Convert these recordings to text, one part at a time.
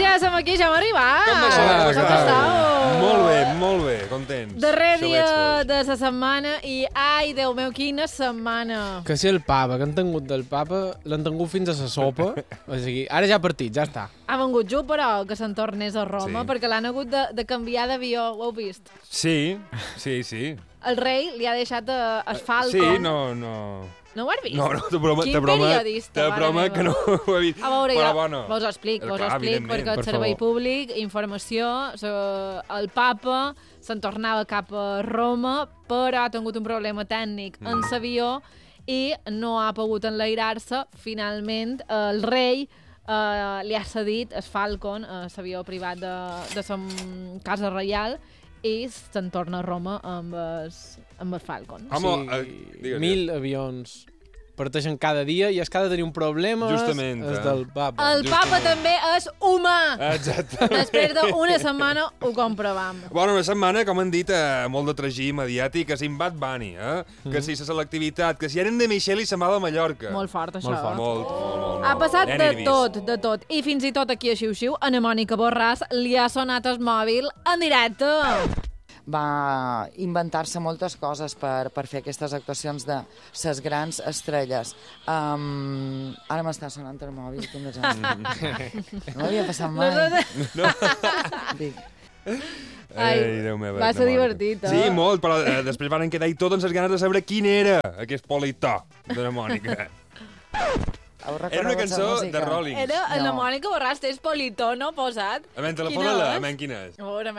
ja som aquí, ja hem arribat. Com va ser? Com estàu? Molt bé, contents. Darrer dia de la setmana i, ai, Déu meu, quina setmana. Que si el papa, que han tingut del papa, l'han tingut fins a la sopa. O sigui, ara ja ha partit, ja està. Ha vengut just, però, que se'n tornés a Roma, Sí. perquè l'han hagut de canviar d'avió, ho heu vist? Sí. El rei li ha deixat el Falcon. Sí, no... No ho has vist? No, de broma, Quin periodista, de mare broma meva. que no ho he vist. A veure, però jo bueno. vos ho explic, Clar, evidentment. perquè el Per servei favor. públic, informació, el papa se'n tornava cap a Roma, però ha tingut un problema tècnic en l'avió i no ha pogut enlairar-se. Finalment, el rei li ha cedit el Falcon, l'avió privat de la Casa Reial, i se'n torna a Roma amb el Falcon. Home, Sí, 1.000 avions parteixen cada dia i és que ha de tenir un problema Justament, és del papa. El papa també és humà! Exacte. Després d'una setmana ho comprovam. Bueno, una setmana, com han dit, molt de tragí mediàtic, que si en Bad Bunny, que si la selectivitat, que si eren de Michel i se'n va de Mallorca. Molt fort, això. Molt fort. Molt. Ha passat Ja de n'he vist. tot. I fins i tot aquí a Xiu-Xiu, a na Mònica Borràs li ha sonat el mòbil en directe. Va inventar-se moltes coses per fer aquestes actuacions de ses grans estrelles. Ara m'està sonant el mòbil, quin desastre. No m'havia passat mai. Dic, Ai, Déu meu, va ser divertit, Sí, molt, però després van quedar i tot amb les ganes de saber quin era aquest politó de la Mònica. heu Era una reconegut la cançó música? de Rolling. Era en la No. Mònica Borràs, tens politó, no posat? A veure, Quina telefona-la, és? a veure quina és. A veure,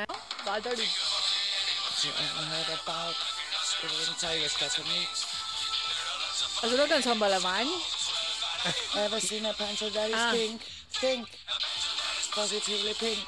és una cançó en alemany? Ever seen a pencil that is Ah. pink? Pink. Positively pink.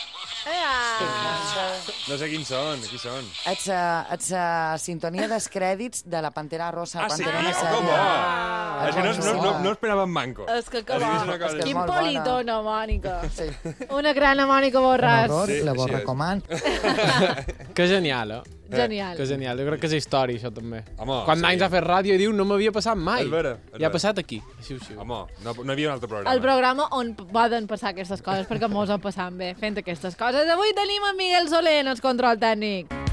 No sé quins són, qui són. Ets a sintonia dels crèdits de la Pantera Rosa. Ah, sí? Pantera Oh, Rosa. com va? És que no esperava en manco. És que És una bo. cosa- És Quin molt bona. politó, no, Mònica. Sí. Una gran Mònica Borràs. Sí, la vos així és. recomano. Que genial, Genial. Que genial. Jo crec que és història, això, també. Home, Quan sí. anys ha fet ràdio i diu no m'havia passat mai. És vera, és I ha vera. passat aquí. Xiu-xiu. Home, no hi havia un altre programa. El programa on poden passar aquestes coses, perquè mos ho passam bé fent aquestes coses. Avui tenim en Miguel Soler en el control tècnic.